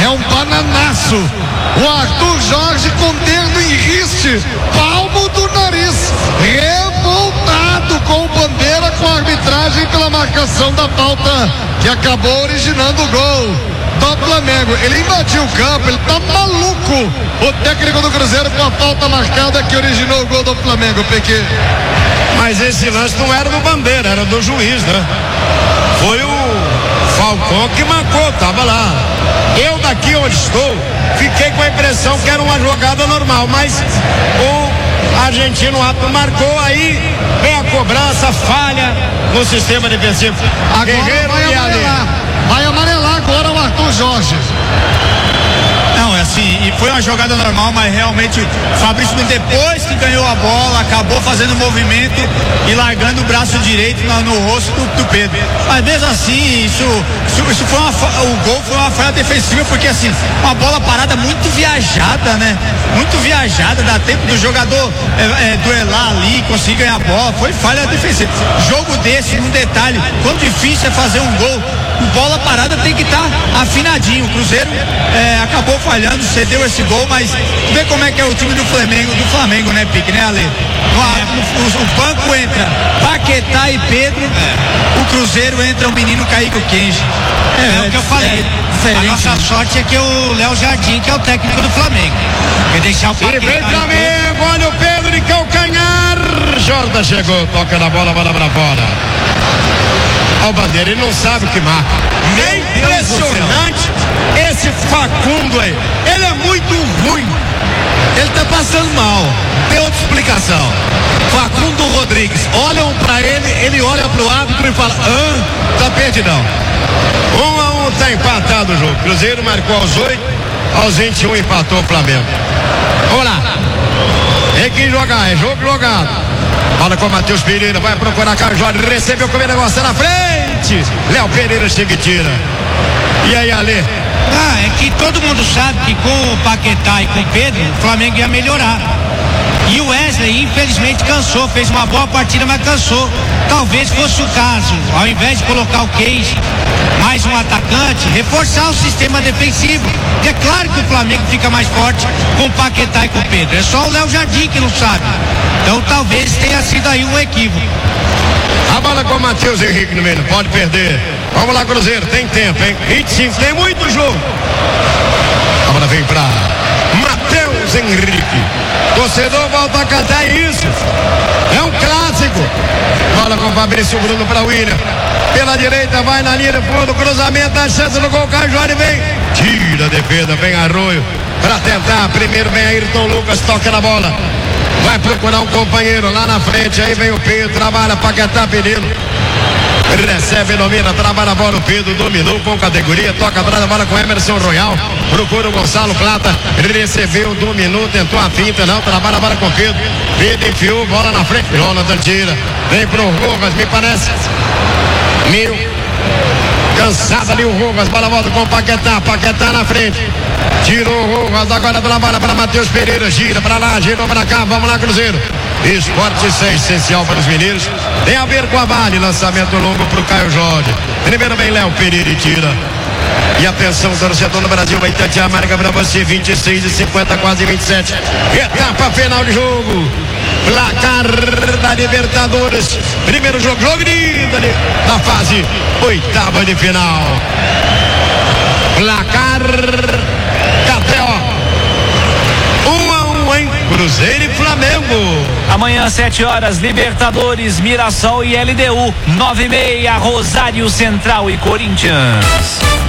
é um bananaço. O Arthur Jorge com dedo em riste, palmo do nariz, revoltado com o Bandeira, com a arbitragem pela marcação da falta que acabou originando o gol do Flamengo. Ele invadiu o campo, ele tá maluco, o técnico do Cruzeiro, com a falta marcada que originou o gol do Flamengo, Peque. Mas esse lance não era do Bandeira, era do juiz, né? Foi o Falcão que marcou, tava lá. Eu daqui onde estou, fiquei com a impressão que era uma jogada normal, mas o argentino árbitro marcou, aí vem a cobrança, falha no sistema defensivo. Agora vai amarelar agora o Arthur Jorge. Não, é assim, e foi uma jogada normal, mas realmente o Fabrício, depois que ganhou a bola, acabou fazendo movimento e largando o braço direito no rosto do Pedro. Mas mesmo assim, isso foi o gol foi uma falha defensiva, porque assim, uma bola parada muito viajada, né? Muito viajada, dá tempo do jogador duelar ali, conseguir ganhar a bola, foi falha defensiva. Jogo desse, um detalhe, quão difícil é fazer um gol, bola parada tem que estar afinadinho. O Cruzeiro acabou falhando, cedeu esse gol, mas vê como é que é o time do Flamengo, né, Pique, né, Ale? O banco entra Paquetá e Pedro, o Cruzeiro entra o menino Kaique Kenji. É o que eu falei. A nossa sorte é que o Léo Jardim, que é o técnico do Flamengo, quer deixar o Paquetá. E vem Flamengo, olha o Pedro de calcanhar. Jordan chegou, toca na bola, bola pra fora. Olha o Bandeira, ele não sabe o que marca. É impressionante esse Facundo aí. Ele é muito ruim. Ele tá passando mal. Tem outra explicação. Facundo Rodrigues, olham pra ele, ele olha pro árbitro e fala: tá perdidão. 1-1, tá empatado o jogo. Cruzeiro marcou aos 8, aos 21 empatou o Flamengo. Vamos lá. Tem que jogar, é jogo jogado. Fala com o Matheus Pereira, vai procurar Caio Jorge, recebeu como negócio na frente. Léo Pereira chega e tira. E aí, Ale? É que todo mundo sabe que com o Paquetá e com o Pedro, o Flamengo ia melhorar. E o Wesley, infelizmente, cansou, fez uma boa partida, mas cansou. Talvez fosse o caso, ao invés de colocar o Kenji, mais um atacante, reforçar o sistema defensivo. E é claro que o Flamengo fica mais forte com o Paquetá e com o Pedro. É só o Léo Jardim que não sabe. Então talvez tenha sido aí um equívoco. A bola com o Matheus Henrique no meio, não pode perder. Vamos lá, Cruzeiro, tem tempo, hein? 25, tem muito jogo. A bola vem pra Matheus Henrique. Torcedor volta a cantar isso. É um clássico. Bola com o Fabrício Bruno pra William. Pela direita, vai na linha do fundo, cruzamento, a chance do gol, Caio Jorge vem. Tira a defesa, vem Arroio pra tentar. Primeiro vem Ayrton Lucas, toca na bola. Vai procurar um companheiro lá na frente, aí vem o Pedro, trabalha Paquetá, Pereira. Recebe, domina, trabalha a bola, o Pedro dominou com categoria, toca atrás da bola com Emerson Royal, procura o Gonçalo Plata, recebeu, dominou, tentou a finta, não, trabalha a bola com o Pedro, Pedro enfiou, bola na frente, Jonathan tira, vem pro Rojas, me parece, cansado ali o Rojas, bola volta com o Paquetá, Paquetá na frente, tirou o Rojas, agora trabalha para Matheus Pereira, gira para lá, girou para cá, vamos lá, Cruzeiro. Esporte, isso é essencial para os mineiros. Tem a ver com a Vale, lançamento longo para o Caio Jorge. Primeiro vem Léo Pereira e tira. E atenção, torcedor do Brasil, vai tentar a marca para você, 26:50, quase 27. Etapa final de jogo. Placar da Libertadores. Primeiro jogo lindo ali na fase oitava de final. Placar KTO. 1-1 em Cruzeiro e Flamengo. Amanhã, 7 horas, Libertadores, Mirassol e LDU. 9:30, Rosário Central e Corinthians.